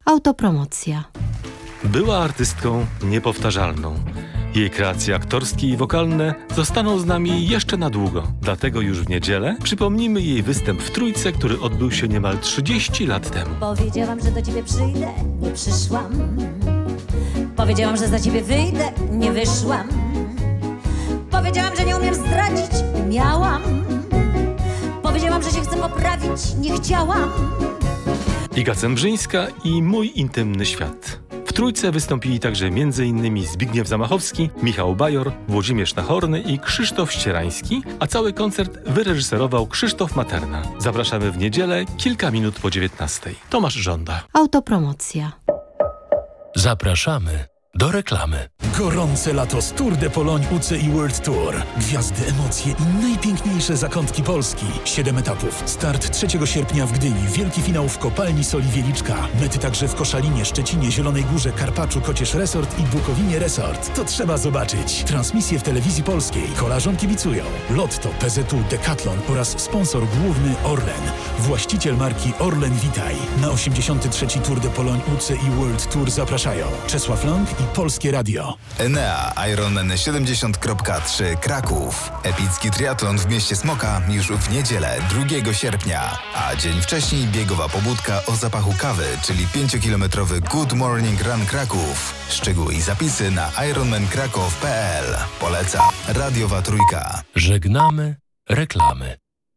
Autopromocja. Była artystką niepowtarzalną. Jej kreacje aktorskie i wokalne zostaną z nami jeszcze na długo. Dlatego już w niedzielę przypomnimy jej występ w Trójce, który odbył się niemal 30 lat temu. Powiedziałam, że do ciebie przyjdę, nie przyszłam. Powiedziałam, że za ciebie wyjdę, nie wyszłam. Powiedziałam, że nie umiem zdradzić, miałam. Powiedziałam, że się chcę poprawić, nie chciałam. Iga Cembrzyńska i Mój intymny świat. W Trójce wystąpili także m.in. Zbigniew Zamachowski, Michał Bajor, Włodzimierz Nachorny i Krzysztof Ścierański, a cały koncert wyreżyserował Krzysztof Materna. Zapraszamy w niedzielę, kilka minut po 19:00. Tomasz Żąda. Autopromocja. Zapraszamy do reklamy. Gorące lato z Tour de Pologne UCI World Tour. Gwiazdy, emocje i najpiękniejsze zakątki Polski. 7 etapów. Start 3 sierpnia w Gdyni. Wielki finał w Kopalni Soli Wieliczka. Mety także w Koszalinie, Szczecinie, Zielonej Górze, Karpaczu, Kocież Resort i Bukowinie Resort. To trzeba zobaczyć. Transmisje w Telewizji Polskiej. Kolarzom kibicują Lotto, PZU, Decathlon oraz sponsor główny Orlen. Właściciel marki Orlen Witaj. Na 83. Tour de Pologne UCI World Tour zapraszają Czesław Lang i Polskie Radio. Enea Ironman 70.3 Kraków. Epicki triatlon w mieście Smoka już w niedzielę 2 sierpnia. A dzień wcześniej biegowa pobudka o zapachu kawy, czyli 5-kilometrowy Good Morning Run Kraków. Szczegóły i zapisy na ironmankraków.pl. Poleca Radiowa Trójka. Żegnamy reklamy.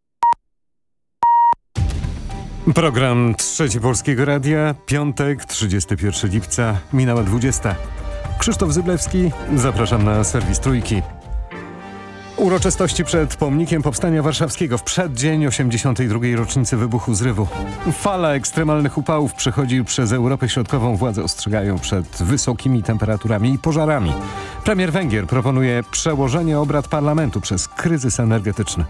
Program Trzeci Polskiego Radia, piątek, 31 lipca, minęła 20. Krzysztof Zyblewski, zapraszam na serwis Trójki. Uroczystości przed pomnikiem Powstania Warszawskiego w przeddzień 82. rocznicy wybuchu zrywu. Fala ekstremalnych upałów przechodzi przez Europę Środkową. Władze ostrzegają przed wysokimi temperaturami i pożarami. Premier Węgier proponuje przełożenie obrad parlamentu przez kryzys energetyczny.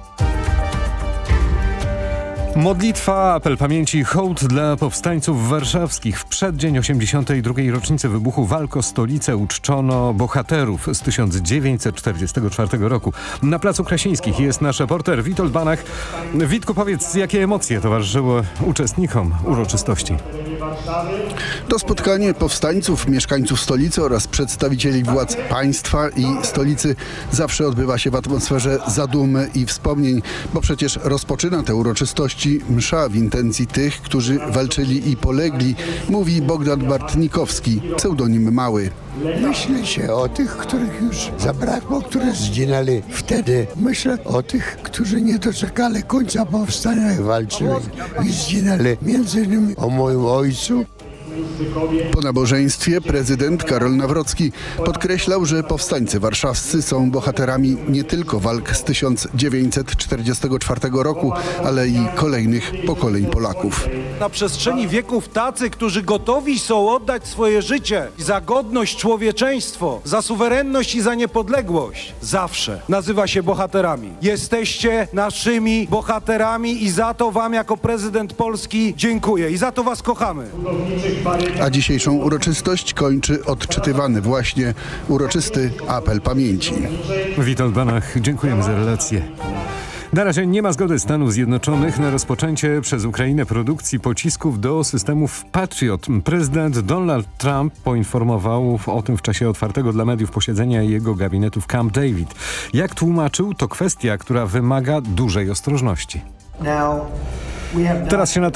Modlitwa, apel pamięci i hołd dla powstańców warszawskich. W przeddzień 82. rocznicy wybuchu walk o stolicę uczczono bohaterów z 1944 roku. Na Placu Krasińskich jest nasz reporter Witold Banach. Witku, powiedz, jakie emocje towarzyszyły uczestnikom uroczystości? To spotkanie powstańców, mieszkańców stolicy oraz przedstawicieli władz państwa i stolicy zawsze odbywa się w atmosferze zadumy i wspomnień, bo przecież rozpoczyna te uroczystości msza w intencji tych, którzy walczyli i polegli, mówi Bogdan Bartnikowski, pseudonim Mały. Myślę się o tych, których już zabrakło, którzy zginęli wtedy. Myślę o tych, którzy nie doczekali końca powstania i walczyli i zginęli. Między innymi o moim ojcu. Po nabożeństwie prezydent Karol Nawrocki podkreślał, że powstańcy warszawscy są bohaterami nie tylko walk z 1944 roku, ale i kolejnych pokoleń Polaków. Na przestrzeni wieków tacy, którzy gotowi są oddać swoje życie za godność, człowieczeństwo, za suwerenność i za niepodległość, zawsze nazywa się bohaterami. Jesteście naszymi bohaterami i za to wam jako prezydent Polski dziękuję i za to was kochamy. A dzisiejszą uroczystość kończy odczytywany właśnie uroczysty apel pamięci. Witold Banach, dziękujemy za relację. Na razie nie ma zgody Stanów Zjednoczonych na rozpoczęcie przez Ukrainę produkcji pocisków do systemów Patriot. Prezydent Donald Trump poinformował o tym w czasie otwartego dla mediów posiedzenia jego gabinetu w Camp David. Jak tłumaczył, to kwestia, która wymaga dużej ostrożności. Teraz się na